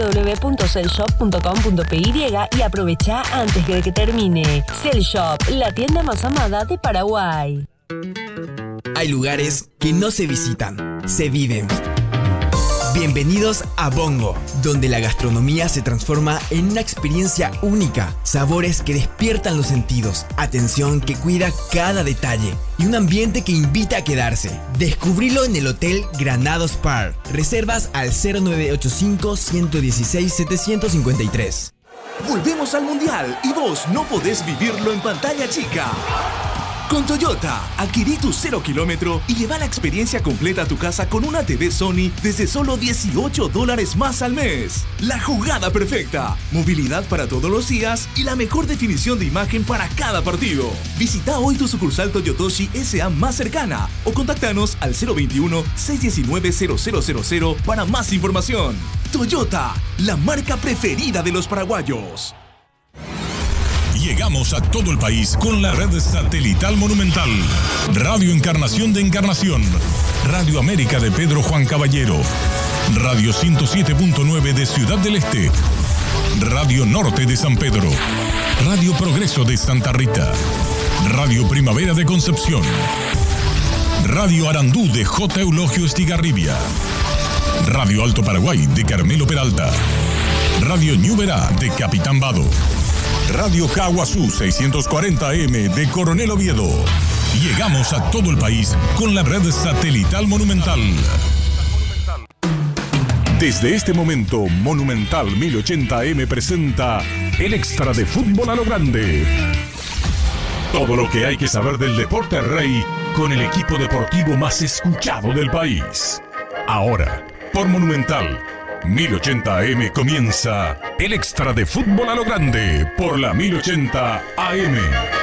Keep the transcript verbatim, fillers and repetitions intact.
w punto cellshop punto com punto p y y aprovecha antes de que termine. Cellshop, la tienda más amada de Paraguay. Hay lugares que no se visitan, se viven. Bienvenidos a Bongo, donde la gastronomía se transforma en una experiencia única, sabores que despiertan los sentidos, atención que cuida cada detalle y un ambiente que invita a quedarse. Descubrilo en el Hotel Granados Park. Reservas al cero nueve ocho cinco, uno uno seis, siete cinco tres. Volvemos al Mundial y vos no podés vivirlo en pantalla chica. Con Toyota, adquirí tu cero kilómetro y lleva la experiencia completa a tu casa con una T V Sony desde solo dieciocho dólares más al mes. La jugada perfecta, movilidad para todos los días y la mejor definición de imagen para cada partido. Visita hoy tu sucursal Toyotoshi S A más cercana o contáctanos al cero veintiuno, seiscientos diecinueve, cero cero cero cero para más información. Toyota, la marca preferida de los paraguayos. Llegamos a todo el país con la red satelital Monumental. Radio Encarnación de Encarnación. Radio América de Pedro Juan Caballero. Radio ciento siete punto nueve de Ciudad del Este. Radio Norte de San Pedro. Radio Progreso de Santa Rita. Radio Primavera de Concepción. Radio Arandú de J. Eulogio Estigarribia. Radio Alto Paraguay de Carmelo Peralta. Radio Ñuberá de Capitán Vado. Radio Caguazú seiscientos cuarenta A M de Coronel Oviedo. Llegamos a todo el país con la red satelital Monumental. Desde este momento, Monumental mil ochenta A M presenta el extra de fútbol a lo grande. Todo lo que hay que saber del deporte rey con el equipo deportivo más escuchado del país. Ahora, por Monumental mil ochenta A M comienza el extra de fútbol a lo grande por la mil ochenta A M.